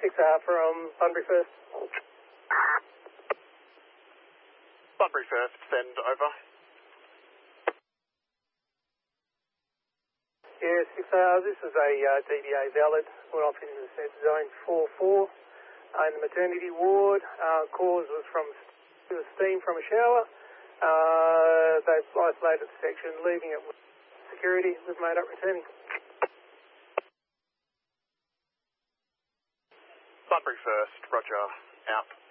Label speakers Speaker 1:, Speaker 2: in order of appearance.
Speaker 1: 6R from Bunbury First.
Speaker 2: Bunbury First, send over.
Speaker 1: Yeah, 6R, this is a DBA valid. Went off into the zone 4-4 in the maternity ward. Cause was from steam from a shower. They've isolated the section, leaving it with security. We've made up returning.
Speaker 2: Bunbury First, roger, out.